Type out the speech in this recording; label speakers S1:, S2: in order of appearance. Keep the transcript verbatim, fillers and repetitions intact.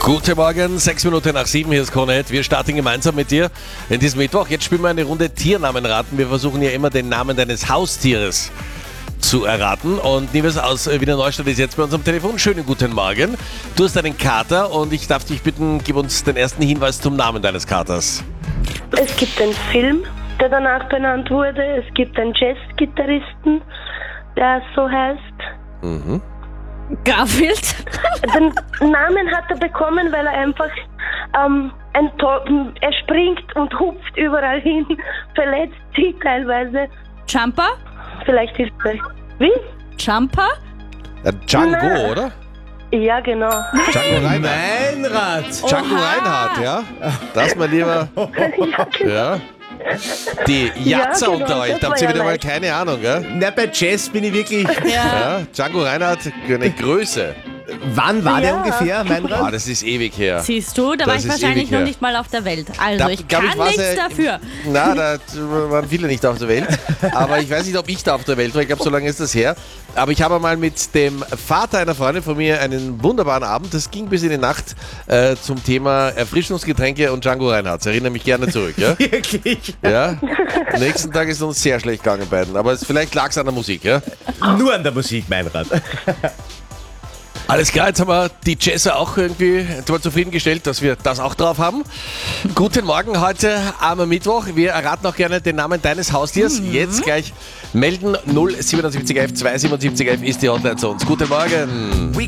S1: Guten Morgen, sechs Minuten nach sieben, hier ist Kornett. Wir starten gemeinsam mit dir in diesem Mittwoch. Jetzt spielen wir eine Runde Tiernamen raten. Wir versuchen ja immer den Namen deines Haustieres zu erraten. Und Nives aus Wiener Neustadt ist jetzt bei uns am Telefon. Schönen guten Morgen. Du hast einen Kater und ich darf dich bitten, gib uns den ersten Hinweis zum Namen deines Katers.
S2: Es gibt einen Film, der danach benannt wurde. Es gibt einen Jazz-Gitarristen, der so heißt.
S1: Mhm.
S3: Garfield?
S2: Den Namen hat er bekommen, weil er einfach ähm, ein to- er springt und hupft überall hin, verletzt sich teilweise.
S3: Jumper?
S2: Vielleicht hilft es. Wie?
S3: Jumper?
S1: Äh, Django,
S2: Na.
S1: oder?
S2: Ja, genau.
S1: Django Reinhardt.
S4: Meinrad!
S1: Django
S3: Oha.
S1: Reinhardt, ja? Das, mein Lieber. Ja. Die Jatzer
S2: Ja, genau,
S1: unter euch,
S2: das
S1: da habt
S2: war
S1: ihr
S2: ja
S1: wieder mal
S2: leicht.
S1: keine Ahnung, gell?
S4: Na, bei Jazz bin ich wirklich.
S3: Ja.
S1: Ja, Django Reinhardt, eine Größe.
S4: Wann war der
S2: Ja.
S4: ungefähr,
S1: Ah,
S4: Meinrad?
S1: das ist ewig her.
S3: Siehst du, da war
S1: Das
S3: ich
S1: ist
S3: wahrscheinlich
S1: ewig
S3: noch
S1: her.
S3: nicht mal auf der Welt. Also,
S1: Da,
S3: ich
S1: glaub
S3: kann
S1: war's
S3: nichts
S1: ja-
S3: dafür.
S1: Na, da waren viele nicht auf der Welt. Aber ich weiß nicht, ob ich da auf der Welt war. Ich glaube, so lange ist das her. Aber ich habe mal mit dem Vater einer Freundin von mir einen wunderbaren Abend. Das ging bis in die Nacht äh, zum Thema Erfrischungsgetränke und Django Reinhardt. Ich erinnere mich gerne zurück. Ja?
S4: Wirklich?
S1: Ja? Am nächsten Tag ist uns sehr schlecht gegangen beiden. Aber es, vielleicht lag es an der Musik. Ja?
S4: Nur an der Musik, Meinrad.
S1: Alles klar, jetzt haben wir die Jazzer auch irgendwie mal zufriedengestellt, dass wir das auch drauf haben. Guten Morgen heute am Mittwoch. Wir erraten auch gerne den Namen deines Haustiers. Jetzt gleich melden. null sieben sieben eins zwei sieben sieben eins ist die Hotline zu uns. Guten Morgen.